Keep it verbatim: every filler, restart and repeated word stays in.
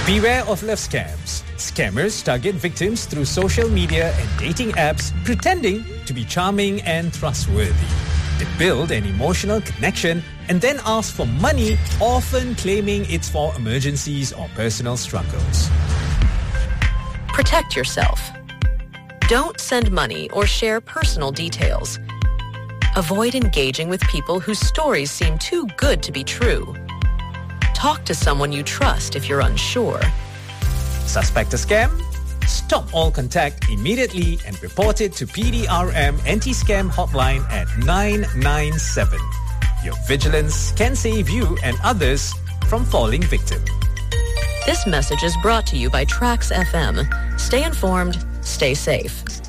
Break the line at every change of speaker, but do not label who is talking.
Beware of love scams. Scammers target victims through social media and dating apps, pretending to be charming and trustworthy. They build an emotional connection and then ask for money, often claiming it's for emergencies or personal struggles.
Protect yourself. Don't send money or share personal details. Avoid engaging with people whose stories seem too good to be true. Talk to someone you trust if you're unsure.
Suspect a scam? Stop all contact immediately and report it to P D R M Anti-Scam Hotline at nine nine seven. Your vigilance can save you and others from falling victim.
This message is brought to you by Trax F M. Stay informed, stay safe.